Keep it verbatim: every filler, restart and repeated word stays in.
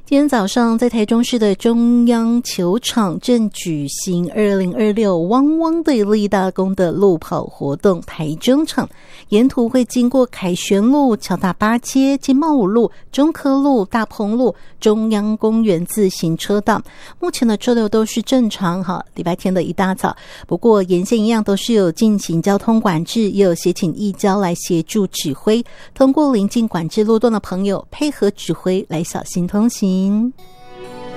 今天早上在台中市的中央球场正举行二零二六汪汪队立大功的路跑活动，台中场沿途会经过凯旋路、侨大八街、经贸五路、中科路、大鹏路、中央公园自行车道。目前的车流都是正常哈，礼拜天的一大早，不过沿线一样都是有进行交通管制，也有协请义交来协助指挥，通过临近管制路段的朋友配合指挥来小心通行。